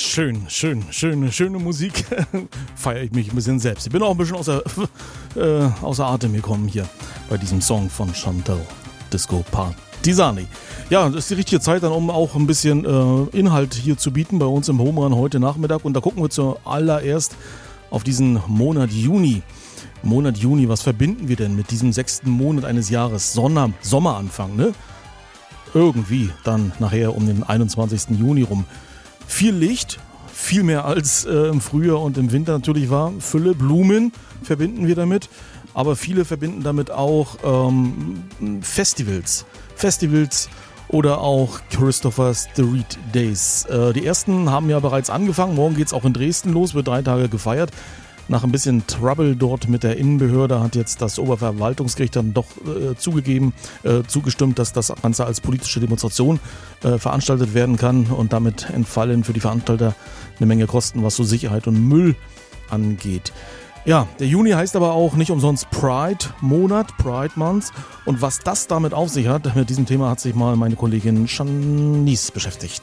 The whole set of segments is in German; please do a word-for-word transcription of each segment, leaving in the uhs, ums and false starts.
schön, schön, schöne, schöne Musik. Feiere ich mich ein bisschen selbst. Ich bin auch ein bisschen außer, äh, außer Atem gekommen hier bei diesem Song von Chantal Disco Partisani. Ja, das ist die richtige Zeit dann, um auch ein bisschen äh, Inhalt hier zu bieten bei uns im Home Run heute Nachmittag. Und da gucken wir zuallererst auf diesen Monat Juni. Monat Juni, was verbinden wir denn mit diesem sechsten Monat eines Jahres? Sonner, Sommeranfang, ne? Irgendwie dann nachher um den einundzwanzigsten Juni rum. Viel Licht, viel mehr als äh, im Frühjahr und im Winter natürlich war. Fülle, Blumen verbinden wir damit. Aber viele verbinden damit auch ähm, Festivals. Festivals oder auch Christopher Street Days. Äh, die ersten haben ja bereits angefangen. Morgen geht es auch in Dresden los, wird drei Tage gefeiert. Nach ein bisschen Trouble dort mit der Innenbehörde hat jetzt das Oberverwaltungsgericht dann doch äh, zugegeben, äh, zugestimmt, dass das Ganze als politische Demonstration äh, veranstaltet werden kann und damit entfallen für die Veranstalter eine Menge Kosten, was so Sicherheit und Müll angeht. Ja, der Juni heißt aber auch nicht umsonst Pride-Monat, Pride Month. Und was das damit auf sich hat, mit diesem Thema hat sich mal meine Kollegin Shanice beschäftigt.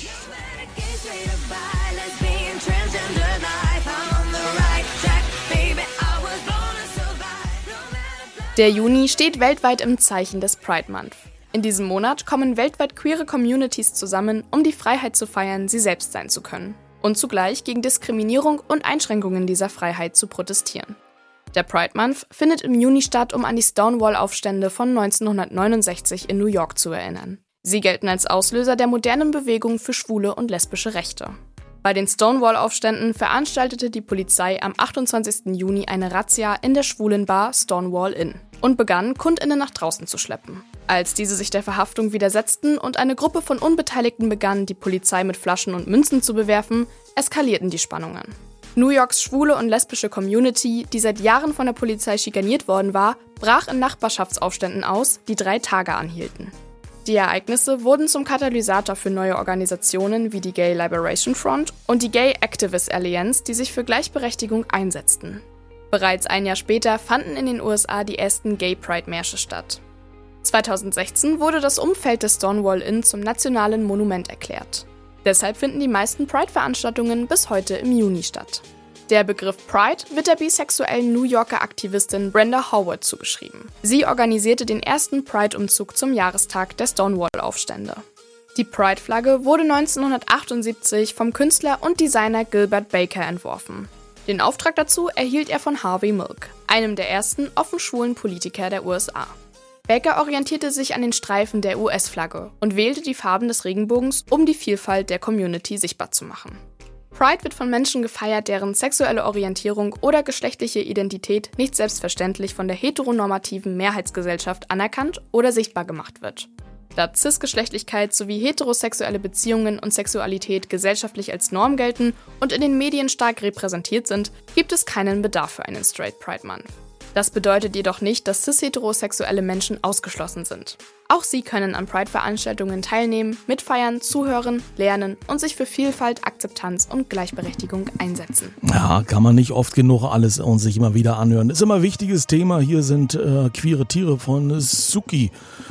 Der Juni steht weltweit im Zeichen des Pride Month. In diesem Monat kommen weltweit queere Communities zusammen, um die Freiheit zu feiern, sie selbst sein zu können. Und zugleich gegen Diskriminierung und Einschränkungen dieser Freiheit zu protestieren. Der Pride Month findet im Juni statt, um an die Stonewall-Aufstände von neunzehnhundertneunundsechzig in New York zu erinnern. Sie gelten als Auslöser der modernen Bewegung für schwule und lesbische Rechte. Bei den Stonewall-Aufständen veranstaltete die Polizei am achtundzwanzigsten Juni eine Razzia in der schwulen Bar Stonewall Inn und begann, KundInnen nach draußen zu schleppen. Als diese sich der Verhaftung widersetzten und eine Gruppe von Unbeteiligten begann, die Polizei mit Flaschen und Münzen zu bewerfen, eskalierten die Spannungen. New Yorks schwule und lesbische Community, die seit Jahren von der Polizei schikaniert worden war, brach in Nachbarschaftsaufständen aus, die drei Tage anhielten. Die Ereignisse wurden zum Katalysator für neue Organisationen wie die Gay Liberation Front und die Gay Activist Alliance, die sich für Gleichberechtigung einsetzten. Bereits ein Jahr später fanden in den U S A die ersten Gay Pride-Märsche statt. zweitausendsechzehn wurde das Umfeld des Stonewall Inn zum nationalen Monument erklärt. Deshalb finden die meisten Pride-Veranstaltungen bis heute im Juni statt. Der Begriff Pride wird der bisexuellen New Yorker Aktivistin Brenda Howard zugeschrieben. Sie organisierte den ersten Pride-Umzug zum Jahrestag der Stonewall-Aufstände. Die Pride-Flagge wurde neunzehnhundertachtundsiebzig vom Künstler und Designer Gilbert Baker entworfen. Den Auftrag dazu erhielt er von Harvey Milk, einem der ersten offen schwulen Politiker der U S A. Baker orientierte sich an den Streifen der U S-Flagge und wählte die Farben des Regenbogens, um die Vielfalt der Community sichtbar zu machen. Pride wird von Menschen gefeiert, deren sexuelle Orientierung oder geschlechtliche Identität nicht selbstverständlich von der heteronormativen Mehrheitsgesellschaft anerkannt oder sichtbar gemacht wird. Da Cis-Geschlechtlichkeit sowie heterosexuelle Beziehungen und Sexualität gesellschaftlich als Norm gelten und in den Medien stark repräsentiert sind, gibt es keinen Bedarf für einen Straight Pride Month. Das bedeutet jedoch nicht, dass cis-heterosexuelle Menschen ausgeschlossen sind. Auch sie können an Pride-Veranstaltungen teilnehmen, mitfeiern, zuhören, lernen und sich für Vielfalt, Akzeptanz und Gleichberechtigung einsetzen. Ja, kann man nicht oft genug alles und sich immer wieder anhören. Ist immer ein wichtiges Thema. Hier sind äh, queere Tiere von Suki.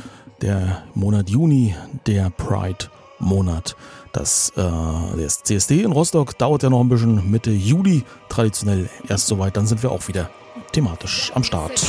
Der Monat Juni, der Pride-Monat. Das äh, der C S D in Rostock dauert ja noch ein bisschen, Mitte Juli traditionell erst soweit. Dann sind wir auch wieder thematisch am Start.